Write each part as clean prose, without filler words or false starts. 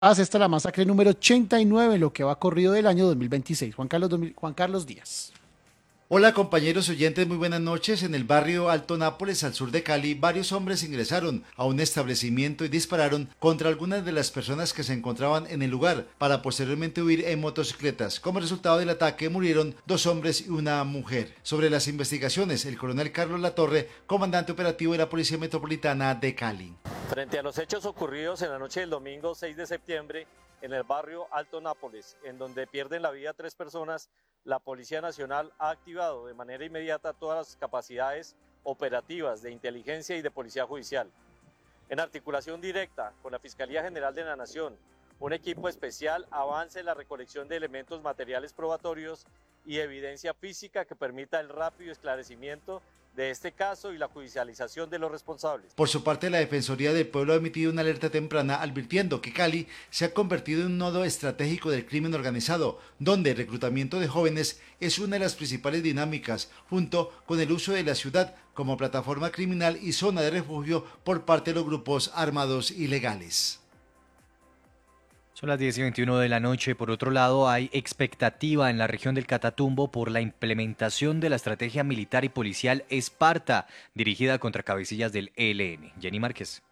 Esta es la masacre número 89 en lo que va corrido del año 2026. Juan Carlos Díaz. Hola compañeros oyentes, muy buenas noches. En el barrio Alto Nápoles, al sur de Cali, varios hombres ingresaron a un establecimiento y dispararon contra algunas de las personas que se encontraban en el lugar para posteriormente huir en motocicletas. Como resultado del ataque murieron 2 hombres y una mujer. Sobre las investigaciones, el coronel Carlos Latorre, comandante operativo de la Policía Metropolitana de Cali. Frente a los hechos ocurridos en la noche del domingo 6 de septiembre en el barrio Alto Nápoles, en donde pierden la vida 3 personas, la Policía Nacional ha activado de manera inmediata todas las capacidades operativas de inteligencia y de policía judicial. En articulación directa con la Fiscalía General de la Nación, un equipo especial avanza en la recolección de elementos materiales probatorios y evidencia física que permita el rápido esclarecimiento de este caso y la judicialización de los responsables. Por su parte, la Defensoría del Pueblo ha emitido una alerta temprana advirtiendo que Cali se ha convertido en un nodo estratégico del crimen organizado, donde el reclutamiento de jóvenes es una de las principales dinámicas, junto con el uso de la ciudad como plataforma criminal y zona de refugio por parte de los grupos armados ilegales. Son las 10:21 de la noche. Por otro lado, hay expectativa en la región del Catatumbo por la implementación de la estrategia militar y policial Esparta, dirigida contra cabecillas del ELN. Jenny Márquez.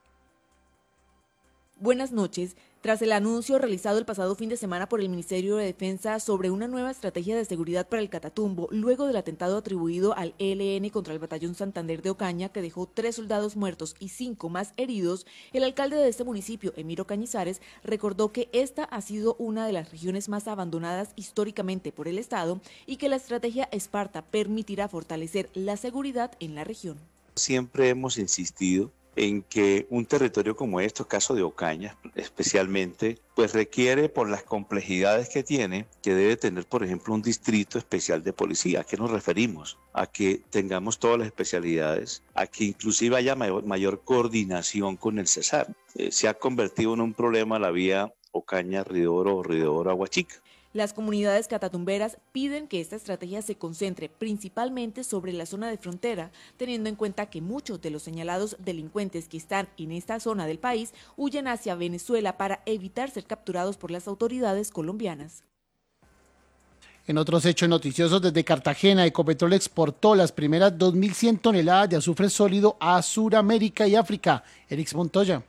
Buenas noches. Tras el anuncio realizado el pasado fin de semana por el Ministerio de Defensa sobre una nueva estrategia de seguridad para el Catatumbo, luego del atentado atribuido al ELN contra el Batallón Santander de Ocaña, que dejó 3 soldados muertos y 5 más heridos, el alcalde de este municipio, Emiro Cañizares, recordó que esta ha sido una de las regiones más abandonadas históricamente por el Estado y que la estrategia Esparta permitirá fortalecer la seguridad en la región. Siempre hemos insistido en que un territorio como este, caso de Ocaña especialmente, pues requiere por las complejidades que tiene, que debe tener, por ejemplo, un distrito especial de policía. ¿A qué nos referimos? A que tengamos todas las especialidades, a que inclusive haya mayor coordinación con el Cesar. Se ha convertido en un problema la vía Ocaña-Ridoro o Ridoro-Aguachica. Las comunidades catatumberas piden que esta estrategia se concentre principalmente sobre la zona de frontera, teniendo en cuenta que muchos de los señalados delincuentes que están en esta zona del país huyen hacia Venezuela para evitar ser capturados por las autoridades colombianas. En otros hechos noticiosos, desde Cartagena, Ecopetrol exportó las primeras 2.100 toneladas de azufre sólido a Sudamérica y África. Eric Montoya.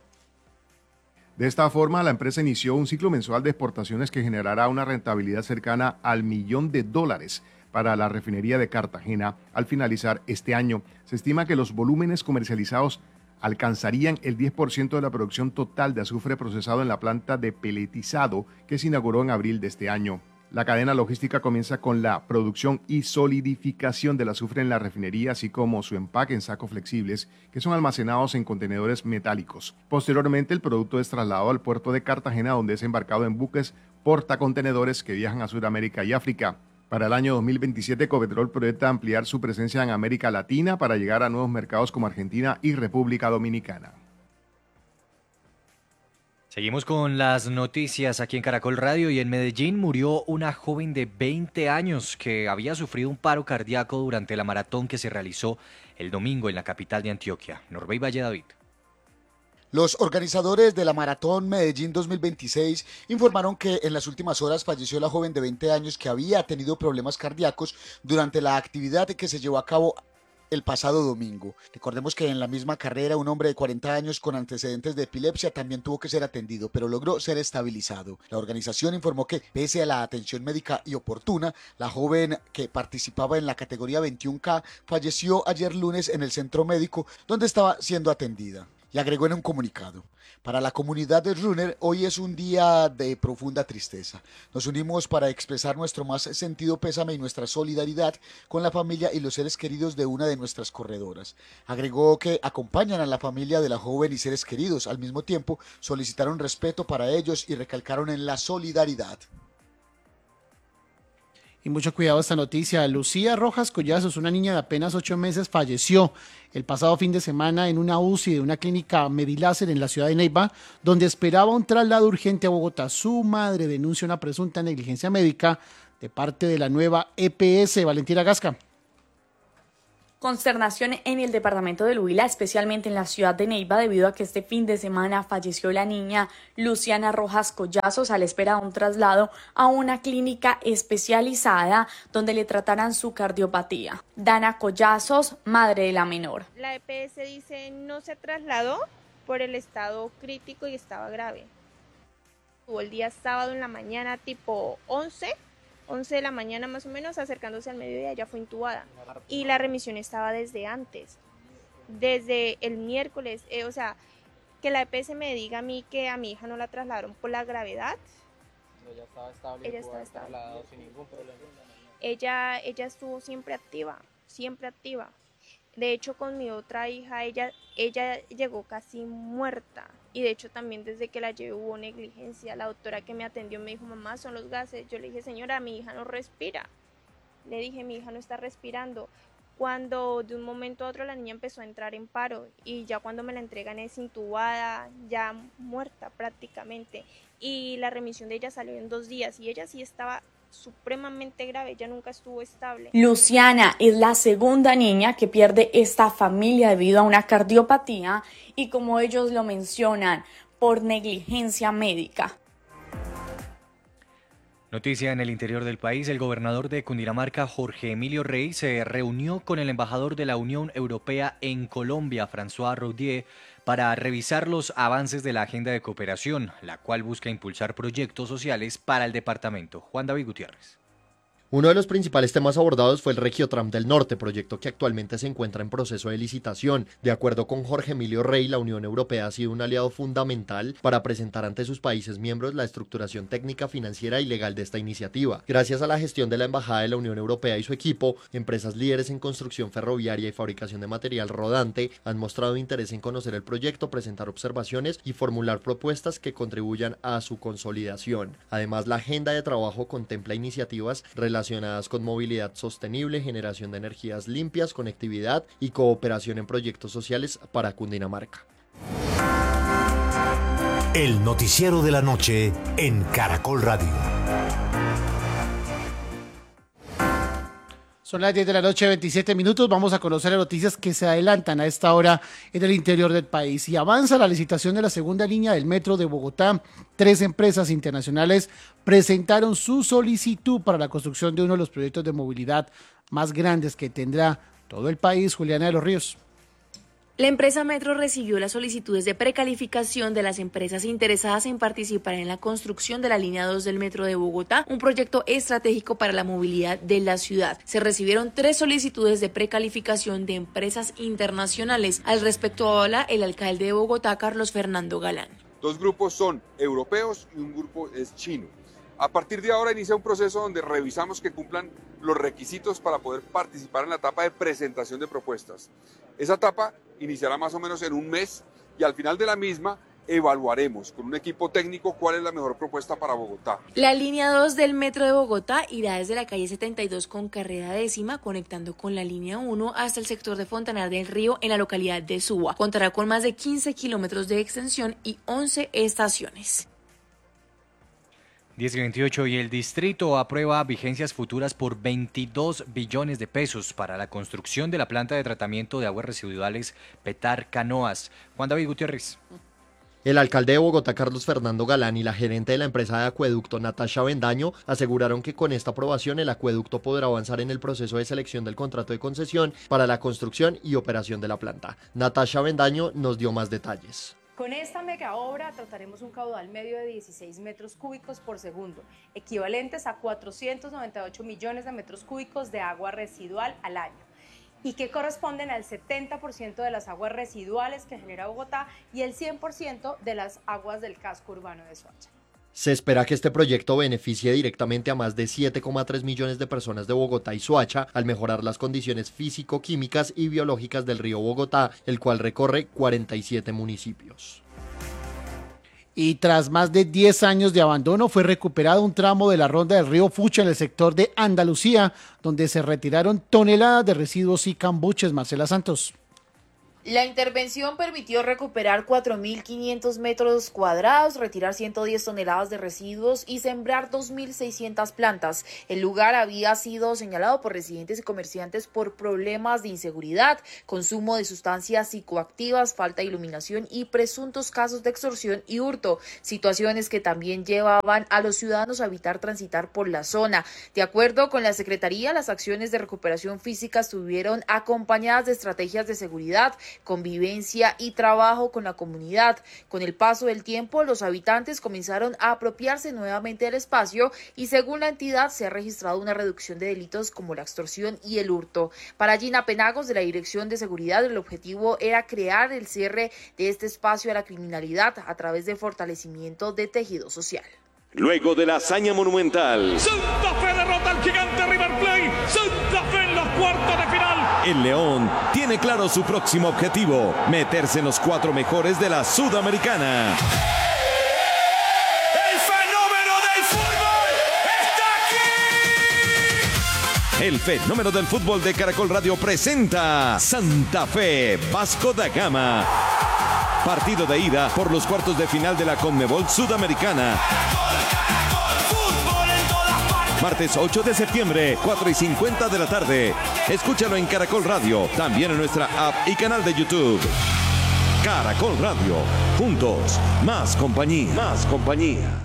De esta forma, la empresa inició un ciclo mensual de exportaciones que generará una rentabilidad cercana al $1.000.000 para la refinería de Cartagena al finalizar este año. Se estima que los volúmenes comercializados alcanzarían el 10% de la producción total de azufre procesado en la planta de peletizado que se inauguró en abril de este año. La cadena logística comienza con la producción y solidificación del azufre en la refinería, así como su empaque en sacos flexibles, que son almacenados en contenedores metálicos. Posteriormente, el producto es trasladado al puerto de Cartagena, donde es embarcado en buques portacontenedores que viajan a Sudamérica y África. Para el año 2027, Ecopetrol proyecta ampliar su presencia en América Latina para llegar a nuevos mercados como Argentina y República Dominicana. Seguimos con las noticias aquí en Caracol Radio y en Medellín murió una joven de 20 años que había sufrido un paro cardíaco durante la maratón que se realizó el domingo en la capital de Antioquia. Norbey Valle David. Los organizadores de la Maratón Medellín 2026 informaron que en las últimas horas falleció la joven de 20 años que había tenido problemas cardíacos durante la actividad que se llevó a cabo el pasado domingo. Recordemos que en la misma carrera un hombre de 40 años con antecedentes de epilepsia también tuvo que ser atendido, pero logró ser estabilizado. La organización informó que, pese a la atención médica y oportuna, la joven que participaba en la categoría 21K falleció ayer lunes en el centro médico donde estaba siendo atendida. Y agregó en un comunicado: para la comunidad de runner, hoy es un día de profunda tristeza. Nos unimos para expresar nuestro más sentido pésame y nuestra solidaridad con la familia y los seres queridos de una de nuestras corredoras. Agregó que acompañan a la familia de la joven y seres queridos. Al mismo tiempo, solicitaron respeto para ellos y recalcaron en la solidaridad. Y mucho cuidado esta noticia. Lucía Rojas Collazos, una niña de apenas 8 meses, falleció el pasado fin de semana en una UCI de una clínica Mediláser en la ciudad de Neiva, donde esperaba un traslado urgente a Bogotá. Su madre denuncia una presunta negligencia médica de parte de la nueva EPS. Valentina Gasca. Consternación en el departamento del Huila, especialmente en la ciudad de Neiva, debido a que este fin de semana falleció la niña Luciana Rojas Collazos a la espera de un traslado a una clínica especializada donde le tratarán su cardiopatía. Dana Collazos, madre de la menor. La EPS dice no se trasladó por el estado crítico y estaba grave. Tuvo el día sábado en la mañana tipo 11 de la mañana más o menos, acercándose al mediodía, ya fue intubada. Y la remisión estaba desde antes, desde el miércoles. O sea, que la EPS me diga a mí que a mi hija no la trasladaron por la gravedad. No, ella estaba estable. Ella estaba estable. Sin ningún problema. Ella estuvo siempre activa. De hecho, con mi otra hija, ella llegó casi muerta. Y de hecho también desde que la llevé hubo negligencia. La doctora que me atendió me dijo, mamá, son los gases. Yo le dije, señora, mi hija no respira. Le dije, mi hija no está respirando. Cuando de un momento a otro la niña empezó a entrar en paro. Y ya cuando me la entregan es intubada, ya muerta prácticamente. Y la remisión de ella salió en 2 días. Y ella sí estaba supremamente grave, ella nunca estuvo estable. Luciana es la segunda niña que pierde esta familia debido a una cardiopatía y, como ellos lo mencionan, por negligencia médica. Noticia en el interior del país, el gobernador de Cundinamarca, Jorge Emilio Rey, se reunió con el embajador de la Unión Europea en Colombia, François Roudier, para revisar los avances de la agenda de cooperación, la cual busca impulsar proyectos sociales para el departamento. Juan David Gutiérrez. Uno de los principales temas abordados fue el Regiotram del Norte, proyecto que actualmente se encuentra en proceso de licitación. De acuerdo con Jorge Emilio Rey, la Unión Europea ha sido un aliado fundamental para presentar ante sus países miembros la estructuración técnica, financiera y legal de esta iniciativa. Gracias a la gestión de la Embajada de la Unión Europea y su equipo, empresas líderes en construcción ferroviaria y fabricación de material rodante han mostrado interés en conocer el proyecto, presentar observaciones y formular propuestas que contribuyan a su consolidación. Además, la agenda de trabajo contempla iniciativas relacionadas con movilidad sostenible, generación de energías limpias, conectividad y cooperación en proyectos sociales para Cundinamarca. El noticiero de la noche en Caracol Radio. Son las 10 de la noche, 27 minutos. Vamos a conocer las noticias que se adelantan a esta hora en el interior del país. Y avanza la licitación de la segunda línea del metro de Bogotá. 3 empresas internacionales presentaron su solicitud para la construcción de uno de los proyectos de movilidad más grandes que tendrá todo el país. Juliana de los Ríos. La empresa Metro recibió las solicitudes de precalificación de las empresas interesadas en participar en la construcción de la línea 2 del Metro de Bogotá, un proyecto estratégico para la movilidad de la ciudad. Se recibieron 3 solicitudes de precalificación de empresas internacionales. Al respecto habla el alcalde de Bogotá, Carlos Fernando Galán. 2 grupos son europeos y un grupo es chino. A partir de ahora inicia un proceso donde revisamos que cumplan los requisitos para poder participar en la etapa de presentación de propuestas. Esa etapa iniciará más o menos en un mes y al final de la misma evaluaremos con un equipo técnico cuál es la mejor propuesta para Bogotá. La línea 2 del Metro de Bogotá irá desde la calle 72 con carrera 10ª, conectando con la línea 1 hasta el sector de Fontanar del Río en la localidad de Suba. Contará con más de 15 kilómetros de extensión y 11 estaciones. 10:28 y el distrito aprueba vigencias futuras por 22 billones de pesos para la construcción de la planta de tratamiento de aguas residuales Petar Canoas. Juan David Gutiérrez. El alcalde de Bogotá, Carlos Fernando Galán, y la gerente de la empresa de acueducto, Natasha Bendaño, aseguraron que con esta aprobación el acueducto podrá avanzar en el proceso de selección del contrato de concesión para la construcción y operación de la planta. Natasha Bendaño nos dio más detalles. Con esta mega obra trataremos un caudal medio de 16 metros cúbicos por segundo, equivalentes a 498 millones de metros cúbicos de agua residual al año, y que corresponden al 70% de las aguas residuales que genera Bogotá y el 100% de las aguas del casco urbano de Soacha. Se espera que este proyecto beneficie directamente a más de 7,3 millones de personas de Bogotá y Soacha al mejorar las condiciones físico-químicas y biológicas del río Bogotá, el cual recorre 47 municipios. Y tras más de 10 años de abandono, fue recuperado un tramo de la ronda del río Fucha en el sector de Andalucía, donde se retiraron toneladas de residuos y cambuches. Marcela Santos. La intervención permitió recuperar 4.500 metros cuadrados, retirar 110 toneladas de residuos y sembrar 2.600 plantas. El lugar había sido señalado por residentes y comerciantes por problemas de inseguridad, consumo de sustancias psicoactivas, falta de iluminación y presuntos casos de extorsión y hurto, situaciones que también llevaban a los ciudadanos a evitar transitar por la zona. De acuerdo con la Secretaría, las acciones de recuperación física estuvieron acompañadas de estrategias de seguridad, convivencia y trabajo con la comunidad. Con el paso del tiempo, los habitantes comenzaron a apropiarse nuevamente del espacio y según la entidad se ha registrado una reducción de delitos como la extorsión y el hurto. Para Gina Penagos, de la Dirección de Seguridad, el objetivo era crear el cierre de este espacio a la criminalidad a través del fortalecimiento de tejido social. Luego de la hazaña monumental, Santa Fe derrota al gigante River Plate. Santa Fe en los cuartos de final. el León tiene claro su próximo objetivo: meterse en los 4 mejores de la Sudamericana. ¡El fenómeno del fútbol está aquí! El fenómeno del fútbol de Caracol Radio presenta Santa Fe Vasco da Gama. Partido de ida por los cuartos de final de la Conmebol Sudamericana. Martes 8 de septiembre, 4:50 de la tarde. Escúchalo en Caracol Radio, también en nuestra app y canal de YouTube. Caracol Radio, juntos, más compañía. Más compañía.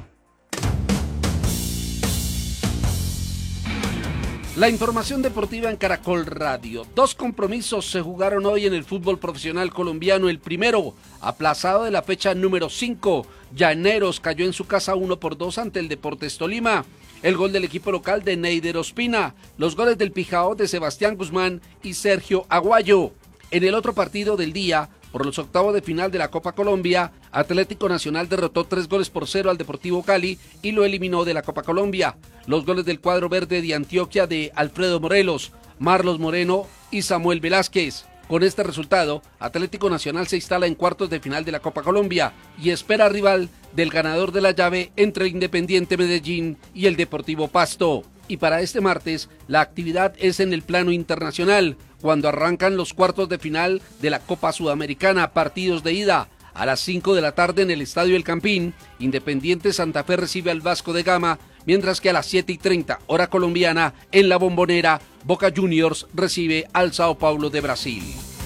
La información deportiva en Caracol Radio. 2 compromisos se jugaron hoy en el fútbol profesional colombiano. El primero, aplazado de la fecha número 5. Llaneros cayó en su casa 1-2 ante el Deportes Tolima. El gol del equipo local de Neider Ospina. Los goles del Pijao de Sebastián Guzmán y Sergio Aguayo. En el otro partido del día, por los octavos de final de la Copa Colombia, Atlético Nacional derrotó 3-0 al Deportivo Cali y lo eliminó de la Copa Colombia. Los goles del cuadro verde de Antioquia de Alfredo Morelos, Marlos Moreno y Samuel Velázquez. Con este resultado, Atlético Nacional se instala en cuartos de final de la Copa Colombia y espera rival del ganador de la llave entre Independiente Medellín y el Deportivo Pasto. Y para este martes, la actividad es en el plano internacional, cuando arrancan los cuartos de final de la Copa Sudamericana, partidos de ida. A las 5 de la tarde en el Estadio El Campín, Independiente Santa Fe recibe al Vasco da Gama, mientras que a las 7:30, hora colombiana, en La Bombonera, Boca Juniors recibe al Sao Paulo de Brasil.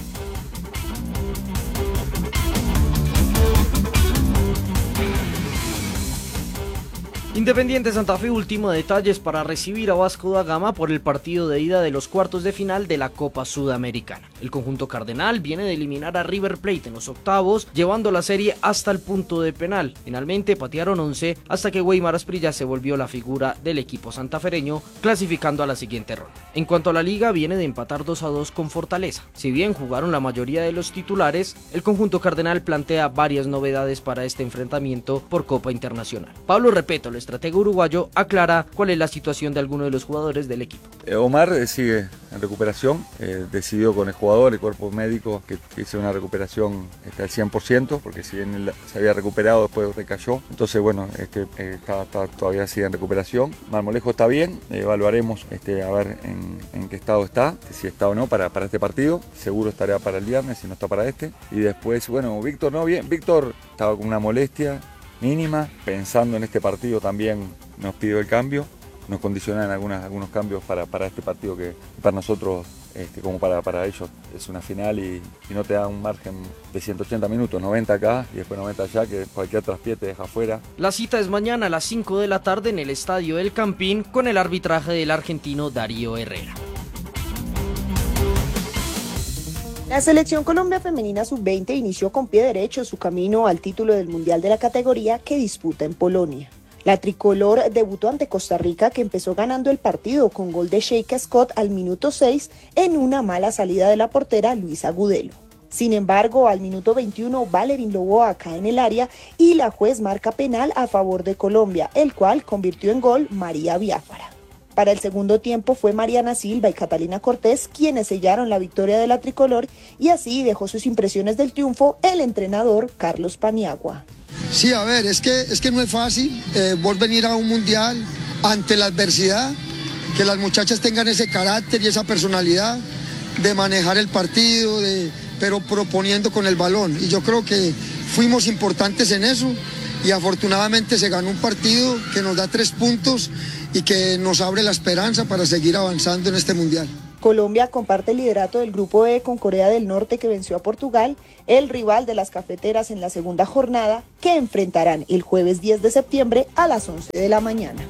Independiente Santa Fe, último detalles para recibir a Vasco da Gama por el partido de ida de los cuartos de final de la Copa Sudamericana. El conjunto cardenal viene de eliminar a River Plate en los octavos, llevando la serie hasta el punto de penal. Finalmente patearon 11 hasta que Weimar Asprilla se volvió la figura del equipo santafereño, clasificando a la siguiente ronda. En cuanto a la liga, viene de empatar 2-2 con Fortaleza. Si bien jugaron la mayoría de los titulares, el conjunto cardenal plantea varias novedades para este enfrentamiento por Copa Internacional. Pablo Repeto, el estratega uruguayo, aclara cuál es la situación de algunos de los jugadores del equipo. Omar sigue en recuperación, decidió con el jugador, el cuerpo médico, que hizo una recuperación al 100%, porque si bien él se había recuperado, después recayó. Entonces, bueno, todavía sigue en recuperación. Marmolejo está bien, evaluaremos a ver en qué estado está, si está o no para este partido. Seguro estará para el viernes, si no está para este. Y después, bueno, Víctor no bien. Víctor estaba con una molestia mínima, pensando en este partido también nos pidió el cambio, nos condicionan algunos cambios para este partido que para nosotros, como para ellos, es una final y no te da un margen de 180 minutos, 90 acá y después 90 allá, que cualquier traspié te deja fuera. La cita es mañana a las 5 de la tarde en el Estadio El Campín con el arbitraje del argentino Darío Herrera. La Selección Colombia Femenina Sub-20 inició con pie derecho su camino al título del Mundial de la categoría que disputa en Polonia. La tricolor debutó ante Costa Rica, que empezó ganando el partido con gol de Sheika Scott al minuto 6 en una mala salida de la portera Luisa Agudelo. Sin embargo, al minuto 21, Valerín Loboa cae en el área y la juez marca penal a favor de Colombia, el cual convirtió en gol María Biafara. Para el segundo tiempo fue Mariana Silva y Catalina Cortés quienes sellaron la victoria de la tricolor y así dejó sus impresiones del triunfo el entrenador Carlos Paniagua. Sí, a ver, es que no es fácil volver a ir a un mundial ante la adversidad, que las muchachas tengan ese carácter y esa personalidad de manejar el partido, de pero proponiendo con el balón. Y yo creo que fuimos importantes en eso y afortunadamente se ganó un partido que nos da 3 puntos y que nos abre la esperanza para seguir avanzando en este mundial. Colombia comparte el liderato del Grupo E con Corea del Norte, que venció a Portugal, el rival de las cafeteras en la segunda jornada, que enfrentarán el jueves 10 de septiembre a las 11 de la mañana.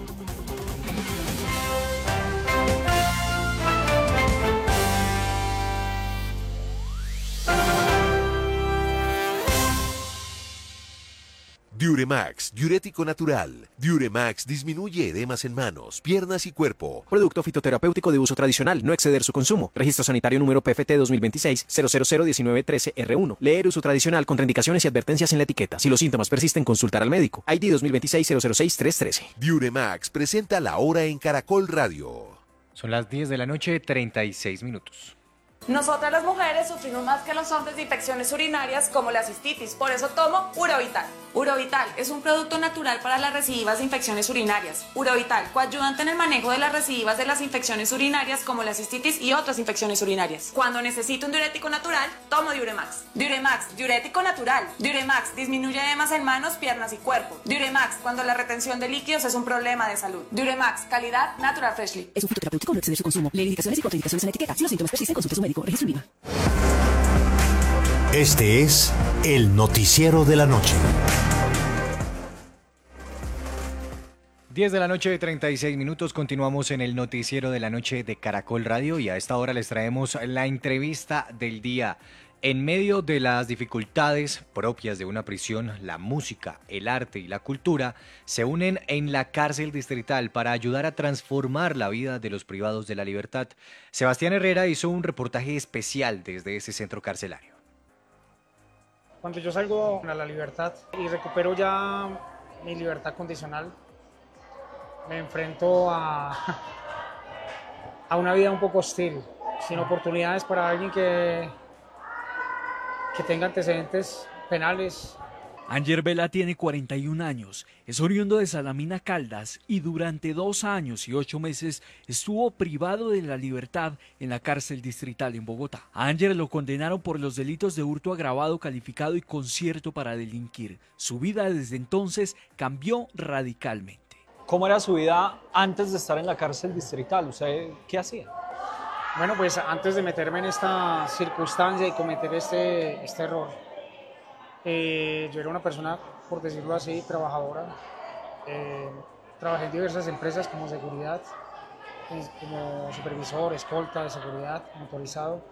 Diuremax, diurético natural. Diuremax disminuye edemas en manos, piernas y cuerpo. Producto fitoterapéutico de uso tradicional, no exceder su consumo. Registro sanitario número PFT 2026-0001913R1. Leer uso tradicional, contraindicaciones y advertencias en la etiqueta. Si los síntomas persisten, consultar al médico. ID 2026-006-313. Diuremax presenta La Hora en Caracol Radio. Son las 10 de la noche, 36 minutos. Nosotras las mujeres sufrimos más que los hombres de infecciones urinarias como la cistitis, por eso tomo Urovital. Urovital es un producto natural para las recidivas de infecciones urinarias. Urovital, coayudante en el manejo de las recidivas de las infecciones urinarias como la cistitis y otras infecciones urinarias. Cuando necesito un diurético natural, tomo Diuremax. Diuremax, diurético natural. Diuremax disminuye edemas en manos, piernas y cuerpo. Diuremax, cuando la retención de líquidos es un problema de salud. Diuremax, calidad Natural Freshly. Es un fitoterapéutico, no exceder su consumo. Lee indicaciones y contraindicaciones en la etiqueta. Si los síntomas persisten, consulte a su médico. Registro INVIMA. Este es el noticiero de la noche. 10 de la noche, 36 minutos. Continuamos en el noticiero de la noche de Caracol Radio y a esta hora les traemos la entrevista del día. En medio de las dificultades propias de una prisión, la música, el arte y la cultura se unen en la cárcel distrital para ayudar a transformar la vida de los privados de la libertad. Sebastián Herrera hizo un reportaje especial desde ese centro carcelario. Cuando yo salgo a la libertad y recupero ya mi libertad condicional, me enfrento a una vida un poco hostil, sin oportunidades para alguien que tenga antecedentes penales. Anger Vela tiene 41 años, es oriundo de Salamina Caldas y durante 2 años y 8 meses estuvo privado de la libertad en la cárcel distrital en Bogotá. A Anger lo condenaron por los delitos de hurto agravado calificado y concierto para delinquir. Su vida desde entonces cambió radicalmente. ¿Cómo era su vida antes de estar en la cárcel distrital? ¿Usted qué hacía? Bueno, pues antes de meterme en esta circunstancia y cometer este error, yo era una persona, por decirlo así, trabajadora. Trabajé en diversas empresas como seguridad, como supervisor, escolta de seguridad, motorizado.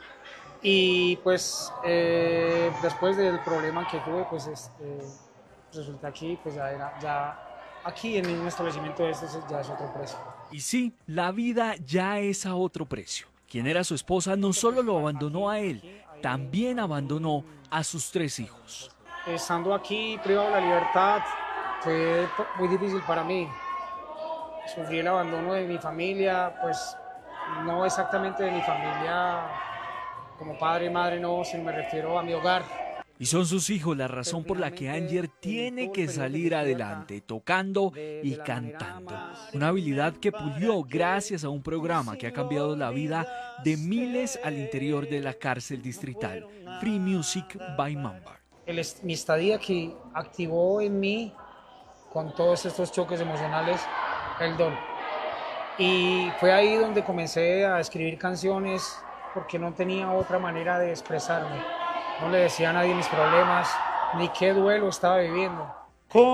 Y pues después del problema que tuve, pues resulta aquí, pues ya aquí en un establecimiento ya es otro precio. Y sí, la vida ya es a otro precio. Quien era su esposa no solo lo abandonó a él, también abandonó a sus 3 hijos. Estando aquí privado de la libertad fue muy difícil para mí. Sufrí el abandono de mi familia, pues no exactamente de mi familia como padre y madre, no, sino me refiero a mi hogar. Y son sus hijos la razón por la que Anger tiene que salir adelante, tocando y cantando. Una habilidad que pulió gracias a un programa que ha cambiado la vida de miles al interior de la cárcel distrital, Free Music by Mamba. Mi estadía aquí activó en mí, con todos estos choques emocionales, el don. Y fue ahí donde comencé a escribir canciones porque no tenía otra manera de expresarme. No le decía a nadie mis problemas, ni qué duelo estaba viviendo.